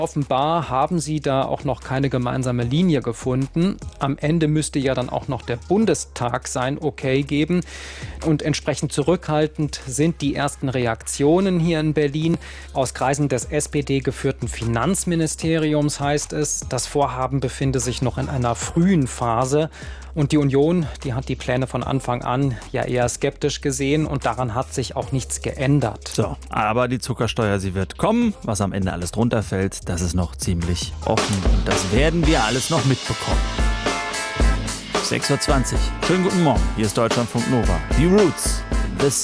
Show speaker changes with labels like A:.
A: Offenbar haben sie da auch noch keine gemeinsame Linie gefunden. Am Ende müsste ja dann auch noch der Bundestag sein Okay geben. Und entsprechend zurückhaltend sind die ersten Reaktionen hier in Berlin. Aus Kreisen des SPD-geführten Finanzministeriums heißt es, das Vorhaben befinde sich noch in einer frühen Phase. Und die Union, die hat die Pläne von Anfang an ja eher skeptisch gesehen und daran hat sich auch nichts geändert.
B: So, aber die Zuckersteuer, sie wird kommen. Was am Ende alles drunter fällt, das ist noch ziemlich offen. Und das werden wir alles noch mitbekommen. 6:20 Uhr. Schönen guten Morgen. Hier ist Deutschlandfunk Nova. Die Roots.